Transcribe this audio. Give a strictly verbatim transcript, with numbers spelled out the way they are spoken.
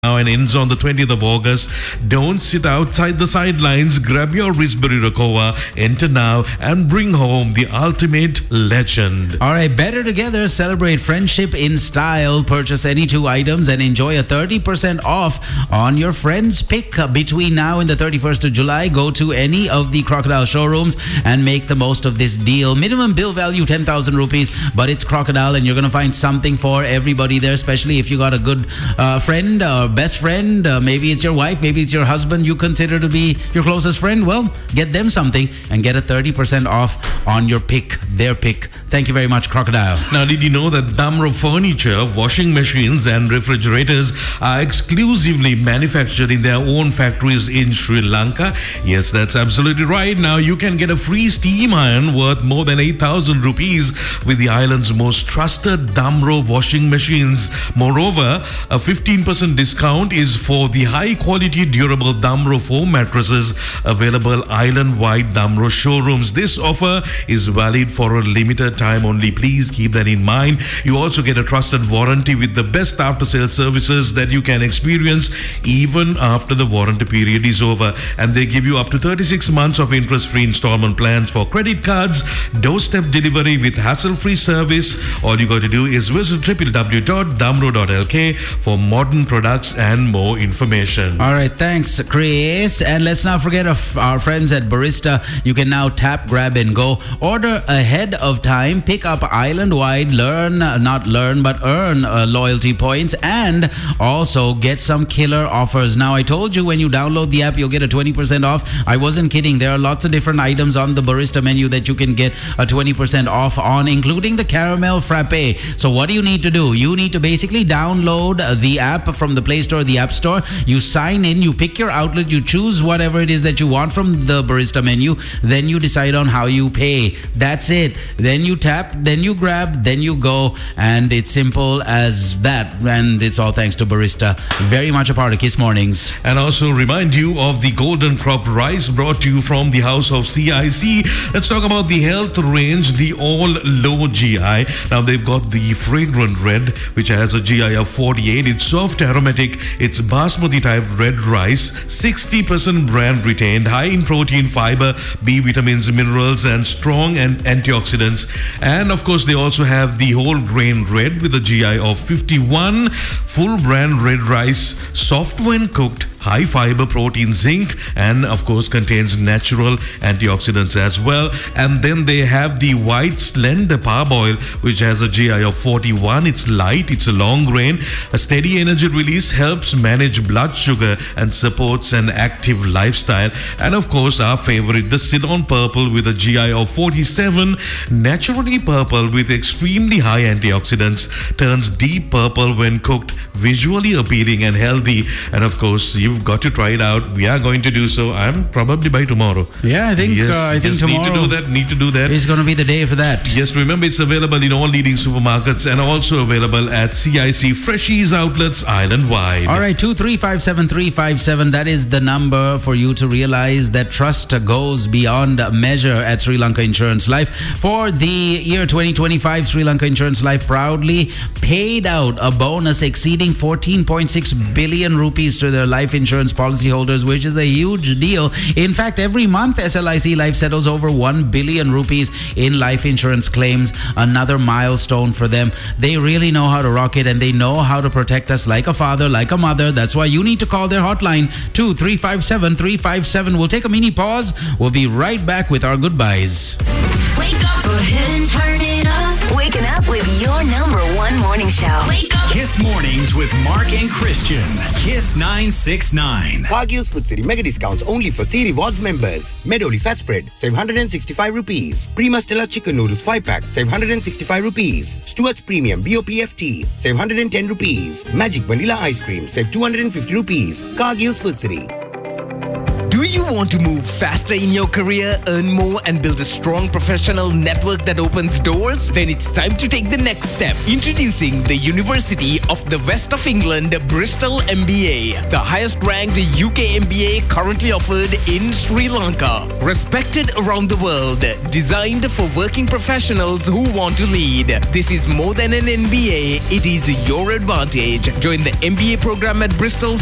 now and ends on the twentieth of August. Don't sit outside the sidelines. Grab your Risbury Rakowa, enter now, and bring home the ultimate legend. All right, better together. Celebrate friendship in style. Purchase any two items and enjoy a thirty percent off on your friend's pick. Between now and the thirty-first of July, go to any of the Crocodile showrooms and make the most of this deal. Minimum bill value ten thousand rupees, but it's Crocodile and you're going to find something for everybody there, especially if you got a good uh, friend or best friend. Uh, maybe it's your wife, maybe it's your husband you consider to be your closest friend. Well, get them something and get a thirty percent off on your pick, their pick. Thank you very much, Crocodile. Now, did you know that Damro furniture, washing machines and refrigerators are exclusively manufactured in their own factories in Sri Lanka? Yes, that's absolutely right. Now, you can get a free steam iron worth more than eight thousand rupees with the island's most trusted Damro washing machines. Moreover, a fifteen percent discount is for the high-quality, durable Damro foam mattresses available island-wide Damro showrooms. This offer is valid for a limited time only. Please keep that in mind. You also get a trusted warranty with the best after-sales services that you can experience even after the warranty period is over. And they give you up to thirty-six months of interest-free installment plans for credit cards, doorstep delivery with hassle-free service. All you got to do is visit w w w dot damro dot l k for modern products and more information. All right, thanks, Chris. And let's not forget of our friends at Barista. You can now tap, grab, and go. Order ahead of time. Pick up island-wide. Learn, uh, not learn, but earn uh, loyalty points. And also get some killer offers. Now, I told you when you download the app, you'll get a twenty percent off. I wasn't kidding. There are lots of different items on the Barista menu that you can get a twenty percent off on, including the caramel frappe. So what do you need to do? You need to basically download the app from the Play Store, the App Store. You sign in, you pick your outlet, you choose whatever it is that you want from the Barista menu. Then you decide on how you pay. That's it. Then you tap, then you grab, then you go. And it's simple as that. And it's all thanks to Barista. Very much a part of Kiss Mornings. And also remind you of the Golden Crop Rice brought to you from the house of C I C. Let's talk about the health range, the all low G I. Now they've got the fragrant red, which has a G I of forty-eight. It's soft, aromatic. It's basmati type red rice, sixty percent bran retained, high in protein, fiber, B vitamins, minerals, and strong and antioxidants. And of course, they also have the whole grain red with a G I of fifty-one. Full bran red rice, soft when cooked, high fiber, protein, zinc, and of course contains natural antioxidants as well. And then they have the white slender parboil, which has a G I of forty-one. It's light, it's a long grain, a steady energy release, helps manage blood sugar and supports an active lifestyle. And of course our favorite, the Ceylon purple with a G I of forty-seven. Naturally purple with extremely high antioxidants, turns deep purple when cooked, visually appealing and healthy. And of course you've got to try it out. We are going to do so. I'm probably by tomorrow. Yeah, I think yes, uh, I think yes, tomorrow need to do that. Need to do that. It's going to be the day for that. Yes, remember it's available in all leading supermarkets and also available at C I C Freshies outlets island-wide. All right, two three five seven three five seven. That is the number for you to realize that trust goes beyond measure at Sri Lanka Insurance Life. For the year twenty twenty-five, Sri Lanka Insurance Life proudly paid out a bonus exceeding fourteen point six billion rupees to their life insurance policyholders, which is a huge deal. In fact, every month S L I C Life settles over one billion rupees in life insurance claims. Another milestone for them. They really know how to rock it and they know how to protect us like a father, like a mother. That's why you need to call their hotline, two three five seven three five seven. We'll take a mini pause. We'll be right back with our goodbyes. Wake up, go ahead and turn it up. Waking up with your number one morning show. Wake up. Kiss Mornings with Mark and Christian. Kiss nine six nine. Cargill's Food City mega discounts only for C Rewards members. Medoli fat spread, save one hundred sixty-five rupees. Prima Stella chicken noodles five pack, save one hundred sixty-five rupees. Stuart's Premium B O P F T, save one hundred ten rupees. Magic Vanilla Ice Cream, save two hundred fifty rupees. Cargill's Food City. Do you want to move faster in your career, earn more, and build a strong professional network that opens doors? Then it's time to take the next step. Introducing the University of the West of England, Bristol M B A, the highest ranked U K M B A currently offered in Sri Lanka. Respected around the world, designed for working professionals who want to lead. This is more than an M B A, it is your advantage. Join the M B A program at Bristol